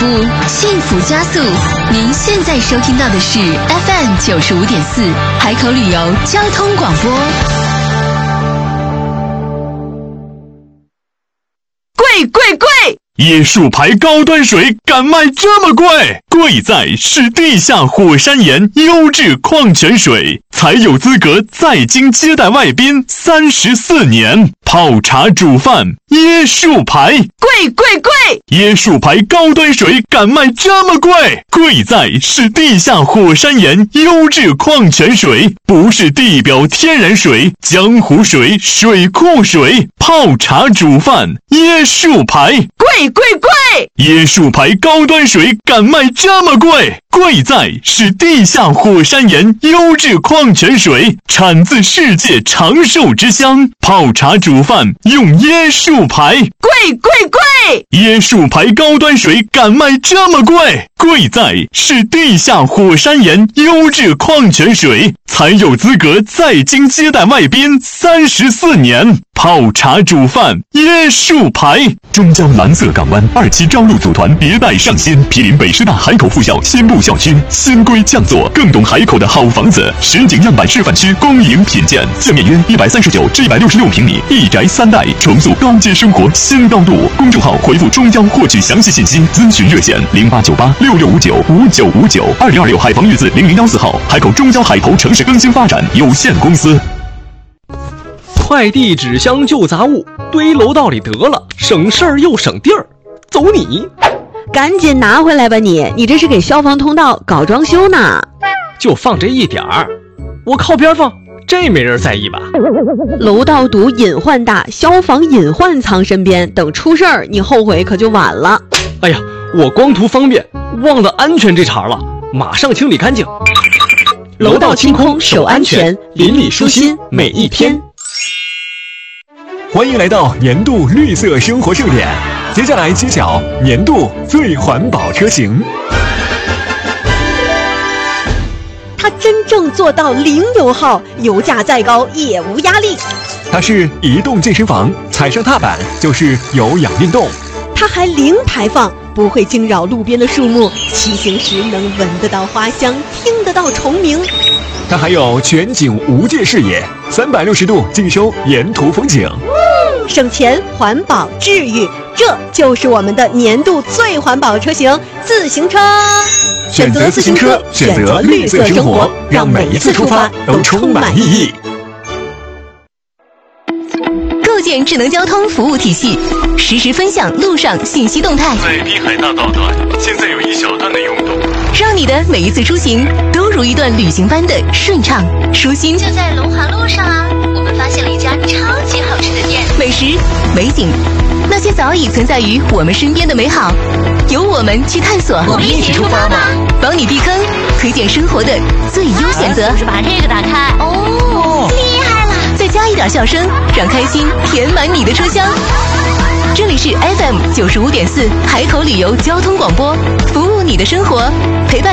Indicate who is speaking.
Speaker 1: 步，幸福加速。您现在收听到的是 FM 95.4海口旅游交通广播。
Speaker 2: 贵！
Speaker 3: 椰树牌高端水敢卖这么贵？贵在是地下火山岩优质矿泉水，才有资格在京接待外宾34年。泡茶煮饭，椰树牌，
Speaker 2: 贵！
Speaker 3: 椰树牌高端水敢卖这么贵？贵在是地下火山岩优质矿泉水，不是地表天然水、江湖水、水库水。泡茶煮饭，椰树牌，
Speaker 2: 贵！
Speaker 3: 椰树牌高端水敢卖这么贵？贵在是地下火山岩优质矿泉水，产自世界长寿之乡。泡茶煮饭用椰树牌，
Speaker 2: 贵！
Speaker 3: 椰树牌高端水敢卖这么贵？贵在是地下火山岩优质矿泉水，才有资格在京接待外宾34年。泡茶煮饭，椰树牌。中江蓝色港湾2期招录组团迭代上新，毗邻北师大海口附小新部校区，新规降座，更懂海口的好房子。实景样板示范区公营品鉴，建面约139至166平米，一宅3代，重塑高阶生活新高度。公众号回复中央获取详细信息，咨询热线0898665959，2026海防御字0014号，海口中交海投城市更新发展有限公司。
Speaker 4: 快递、纸箱、旧杂物堆楼道里得了，省事儿又省地儿。走你！
Speaker 2: 赶紧拿回来吧你这是给消防通道搞装修呢。
Speaker 4: 就放这一点儿，我靠边放，这没人在意吧？
Speaker 2: 楼道堵隐患大，消防隐患藏身边，等出事儿你后悔可就晚了。
Speaker 4: 哎呀，我光图方便，忘了安全这茬了，马上清理干净。
Speaker 2: 楼道清空守安全，邻里舒心每一天。
Speaker 5: 欢迎来到年度绿色生活盛典，接下来揭晓年度最环保车型。
Speaker 2: 它真正做到零油耗，油价再高也无压力。
Speaker 5: 它是移动健身房，踩上踏板就是有氧运动。
Speaker 2: 它还零排放，不会惊扰路边的树木，骑行时能闻得到花香，听得到虫鸣。
Speaker 5: 它还有全景无界视野，360度尽收沿途风景。
Speaker 2: 省钱、环保、治愈，这就是我们的年度最环保车型——自行车。
Speaker 5: 选择自行车，选择绿色生活，让每一次出发都充满意义。
Speaker 1: 构建智能交通服务体系，实时分享路上信息动态。
Speaker 3: 在滨海大道段，现在有一小段的拥堵，
Speaker 1: 让你的每一次出行都如一段旅行般的顺畅舒心。
Speaker 6: 就在龙华路上啊，我们发现了一家超级好吃的店，
Speaker 1: 美食、美景，那些早已存在于我们身边的美好，由我们去探索。
Speaker 6: 我们一起出发吧！
Speaker 1: 帮你避坑，推荐生活的最优选择。
Speaker 6: 是不是把这个打开？哦，厉害了！
Speaker 1: 再加一点笑声，让开心填满你的车厢。这里是 FM 95.4海口旅游交通广播，服务你的生活，陪伴